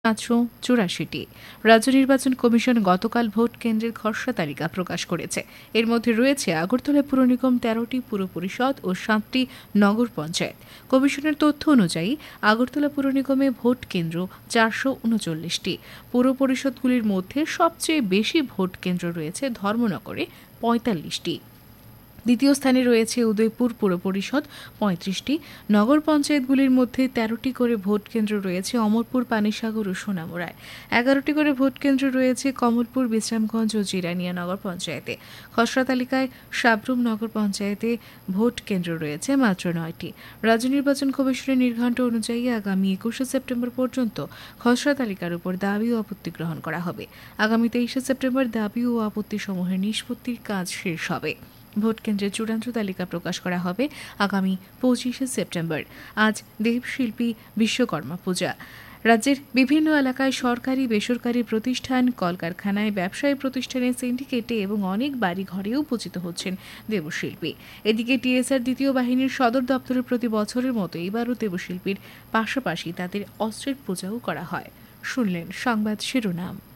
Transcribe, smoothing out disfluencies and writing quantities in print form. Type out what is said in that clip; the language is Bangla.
584টি। রাজ্য নির্বাচন কমিশন গতকাল ভোট কেন্দ্রের খসড়া তালিকা প্রকাশ করেছে। এর মধ্যে রয়েছে আগরতলা পুর নিগম 13টি পুর পরিষদ ও 7টি নগর পঞ্চায়েত। কমিশনের তথ্য অনুযায়ী আগরতলা পুর নিগমে ভোট কেন্দ্র 439টি। পুর পরিষদগুলির মধ্যে সবচেয়ে বেশি ভোট কেন্দ্র রয়েছে ধর্মনগরে 45টি। দ্বিতীয় স্থানে রয়েছে উদয়পুর পুর পরিষদ 35টি। নগর পঞ্চায়েতগুলির মধ্যে 13টি করে ভোট কেন্দ্র রয়েছে অমরপুর, পানিসাগর ও সোনামুড়ায়। 11টি করে ভোট কেন্দ্র রয়েছে কমলপুর, বিশ্রামগঞ্জ ও জিরানিয়া নগর পঞ্চায়েতে। খসড়া তালিকায় সাবরুম নগর পঞ্চায়েতে ভোট কেন্দ্র রয়েছে মাত্র 9টি। রাজ্য নির্বাচন কমিশনের নির্ঘণ্ট অনুযায়ী আগামী 21শে সেপ্টেম্বর পর্যন্ত খসড়া তালিকার উপর দাবি ও আপত্তি গ্রহণ করা হবে। আগামী 23শে সেপ্টেম্বর দাবি ও আপত্তি সমূহের নিষ্পত্তির কাজ শেষ হবে। ভোট কেন্দ্রের চূড়ান্ত তালিকা প্রকাশ করা হবে আগামী 25শে সেপ্টেম্বর। আজ দেবশিল্পী বিশ্বকর্মা পূজা। রাজ্যের বিভিন্ন এলাকায় সরকারি, বেসরকারি প্রতিষ্ঠান, কলকারখানায়, ব্যবসায়ী প্রতিষ্ঠানে, সিন্ডিকেটে এবং অনেক বাড়ি ঘরেও পূজিত হচ্ছেন দেবশিল্পী। এদিকে টিএসআর দ্বিতীয় বাহিনীর সদর দপ্তরে প্রতি বছরের মতো এবারও দেবশিল্পীর পাশাপাশি তাদের অস্ত্রের পূজাও করা হয়। শুনলেন সংবাদ শিরোনাম।